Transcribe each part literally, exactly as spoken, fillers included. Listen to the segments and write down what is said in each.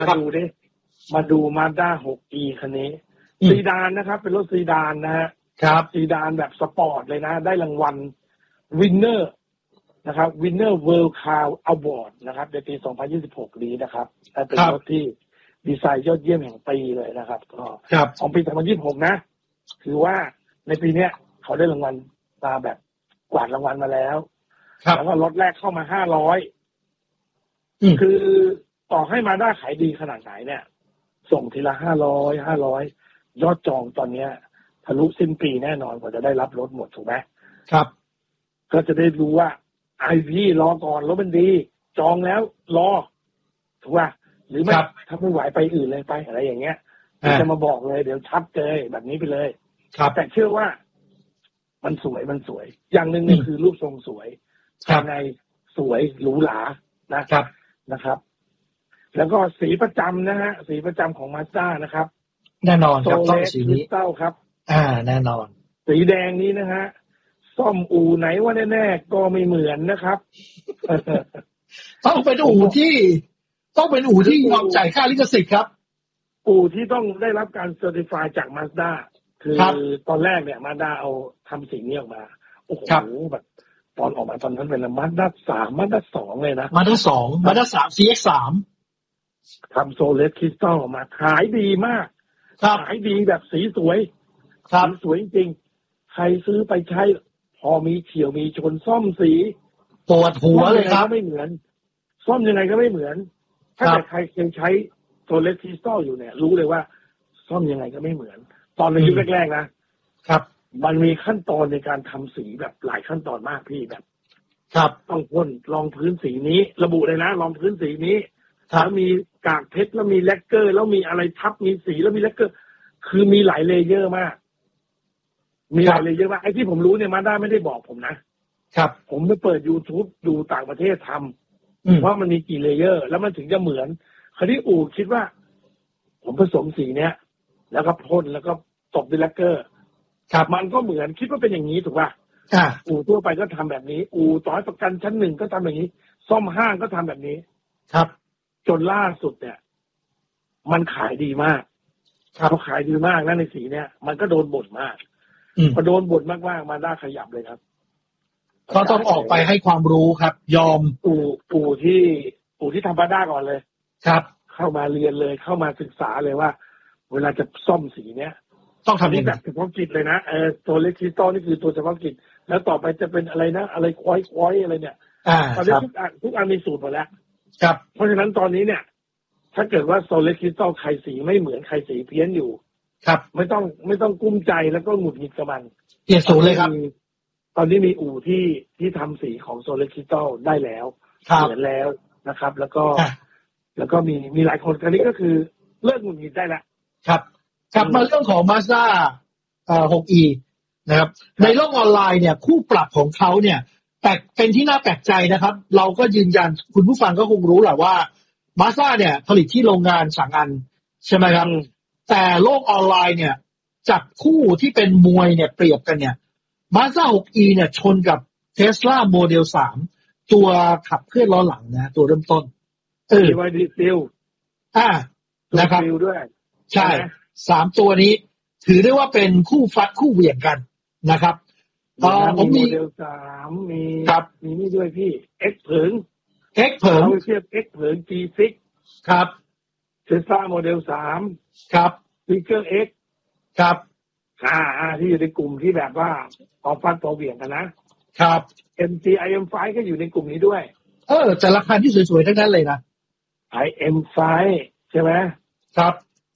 มาดูดิมาดู Mazda หก อี คันนี้ซีดานนะครับเป็นรถซีดานนะฮะครับซีดานแบบสปอร์ตเลยนะได้รางวัลวินเนอร์นะครับวินเนอร์เวิลด์คาร์อวอร์ดนะครับในปีสองพันยี่สิบหกนี้นะครับเป็นรถที่ดีไซน์ยอดเยี่ยมแห่งปีเลยนะครับก็ของปีสองพันยี่สิบหกนะถือว่าในปีนี้เขาได้รางวัลมาแบบกวาดรางวัลมาแล้วแล้วก็รถแรกเข้ามาห้าร้อยคือต่อให้มาได้ขายดีขนาดไหนเนี่ยส่งทีละห้าร้อยห้าร้อยยอดจองตอนเนี้ยทะลุสิ้นปีแน่นอนกว่าจะได้รับรถหมดถูกไหมครับก็จะได้รู้ว่าไอพี่รอก่อนรถมันดีจองแล้วรอถูกป่ะหรือไม่ถ้าไม่ไหวไปอื่นเลยไปอะไรอย่างเงี้ยจะมาบอกเลยเดี๋ยวชัดเลยแบบนี้ไปเลยแต่เชื่อว่ามันสวยมันสวยอย่างหนึ่งเนี่ยคือรูปทรงสวยภายในสวยหรูหรานะครับนะครับแล้วก็สีประจำนะฮะสีประจำของ Mazda นะครับแน่นอนครับต้องสีนี้เต้าครับอ่าแน่นอนสีแดงนี้นะฮะซ่อมอู่ไหนว่าแน่ๆก็ไม่เหมือนนะครับต้องเป็นอู่ที่ต้องเป็นอู่ที่ยอมจ่ายค่าลิขสิทธิ์ครับอู่ที่ต้องได้รับการเซอร์ติฟายจาก Mazda คือตอนแรกเนี่ย Mazda เอาทำสิ่งนี้ออกมาโอ้โหแบบตอนออกมาตอนนั้นเป็น Mazda สาม Mazda สองเลยนะ Mazda สอง Mazda สาม ซี เอ็กซ์ สามทำโซเลสคริสตัลออกมาขายดีมากขายดีแบบสีสวยสีสวยจริงใครซื้อไปใช้พอมีเฉียวมีชนซ่อมสีปวดหัวเลยครับไม่เหมือนซ่อมยังไงก็ไม่เหมือนถ้าแต่ใครเคยใช้โซเลสคริสตัลอยู่เนี่ยรู้เลยว่าซ่อมยังไงก็ไม่เหมือนตอนในยุคแรกๆนะครับมันมีขั้นตอนในการทำสีแบบหลายขั้นตอนมากพี่แบบครับต้องพ่นรองพื้นสีนี้ระบุเลยนะรองพื้นสีนี้แล้วมีกากเพชรแล้วมีแลกเกอร์แล้วมีอะไรทับมีสีแล้วมีแลกเกอร์คือมีหลายเลเยอร์มากมีหลายเลเยอร์มากไอ้ที่ผมรู้เนี่ยมาด้าไม่ได้บอกผมนะครับผมไปเปิด YouTube ดูต่างประเทศทำว่ามันมีกี่เลเยอร์แล้วมันถึงจะเหมือนคราวนี้อู่คิดว่าผมผสมสีเนี้ยแล้วก็พ่นแล้วก็ตบด้วยแลกเกอร์ครับมันก็เหมือนคิดว่าเป็นอย่างนี้ถูกป่ะอู่ทั่วไปก็ทำแบบนี้อู่ต่อประกันชั้นหนึ่งก็ทำแบบนี้ซ่อมห้างก็ทำแบบนี้ครับจนล่าสุดเนี่ยมันขายดีมากพอขายดีมากนะในสีเนี่ยมันก็โดนบ่นมากพอโดนบ่นมากๆมาด้าขยับเลยครับเขาต้องออกไปให้ความรู้ครับยอมปู่ปู่ที่ปู่ที่ทำมาด้าก่อนเลยครับเข้ามาเรียนเลยเข้ามาศึกษาเลยว่าเวลาจะซ่อมสีเนี้ยต้องทำนี่แบบเฉพาะกิจเลยนะเออตัวเล็กคริสตัลนี่คือตัวเฉพาะกิจแล้วต่อไปจะเป็นอะไรนะอะไรควอยควอยอะไรเนี่ยตอนนี้ทุกอันทุกอันมีสูตรหมดแล้วครับเพราะฉะนั้นตอนนี้เนี่ยถ้าเกิดว่าโซเลสคริสตัลใครสีไม่เหมือนใครสีเพี้ยนอยู่ครับไม่ต้องไม่ต้องกุ้มใจแล้วก็หงุดหงิดกับมันเปลี่ยนสูตรเลยครับตอนนี้มีอู่ที่ที่ทำสีของโซเลสคริสตัลได้แล้วเหมือนแล้วนะครับ แล้วก็แล้วก็มีมีหลายคนคราวนี้ก็คือเลิกหงุดหงิดได้แล้วครับกลับมาเรื่องของ Mazda เอ่อ หก อี นะครับในโลกออนไลน์เนี่ยคู่ปรับของเขาเนี่ยแต่เป็นที่น่าแปลกใจนะครับเราก็ยืนยันคุณผู้ฟังก็คงรู้แหละว่า Mazda เนี่ยผลิตที่โรงงานฉางอันใช่ไหมครับแต่โลกออนไลน์เนี่ยจับคู่ที่เป็นมวยเนี่ยเปรียบกันเนี่ย Mazda หก อี เนี่ยชนกับ Tesla Model สามตัวขับเคลื่อนล้อหลังนะตัวเริ่มต้นเออไวดีเซลอ่านะครับด้วยใช่สามตัวนี้ถือได้ว่าเป็นคู่ฟัดคู่เหวี่ยงกันนะครับเอ่อผมมีโมเดลสามมีครับมีนี่ด้วยพี่ X เผิง X เผิงเราเทียบ X เผิง จี ซิกซ์ครับ Tesla Model สามครับ Figure X ครับอ่าที่อยู่ในกลุ่มที่แบบว่าพอฟัดพอเหวี่ยงกันนะครับ เอ็ม จี ไอ เอ็ม ไฟว์ ก็อยู่ในกลุ่มนี้ด้วยเออแต่ราคาที่สวยๆทั้งนั้นเลยนะไอ เอ็ม ไฟว์ ใช่ไหมครับ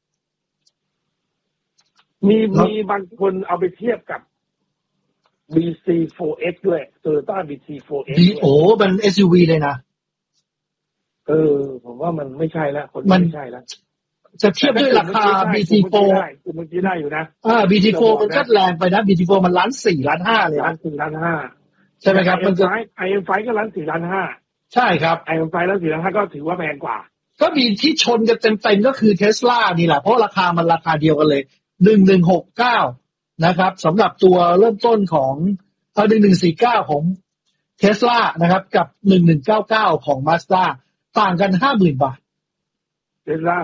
มีมีบางคนเอาไปเทียบกับ บี ซี โฟร์ เอ็กซ์ ด้วย Toyota บี ซี โฟร์ เอ็กซ์โอ้มัน เอส ยู วี เลยนะเออผมว่ามันไม่ใช่แล้วคนไม่ใช่แล้วจะเทียบด้วยราคา บี ซี โฟร์ได้คุณเมื่อกี้ได้อยู่นะอ่า บี ซี โฟร์ มันก็แรงไปนะ บี ซี โฟร์ มันล้านสี่ล้านห้าเลยล้านสี่ล้านห้าใช่ไหมครับมันจะ ไอ เอ็ม ไฟว์ ก็ล้านสี่ล้านห้าใช่ครับไอ เอ็ม ไฟว์ ล้านสี่ล้านห้าก็ถือว่าแพงกว่าก็มีที่ชนกันเต็มๆก็คือ Tesla นี่แหละเพราะราคามันราคาเดียวกันเลยหนึ่งพันหนึ่งร้อยหกสิบเก้านะครับสำหรับตัวเริ่มต้นของเอ่อหนึ่งพันหนึ่งร้อยสี่สิบเก้าของ Tesla นะครับกับหนึ่งพันหนึ่งร้อยเก้าสิบเก้าของ Mazda ต่างกัน ห้าหมื่น บาทเทสลา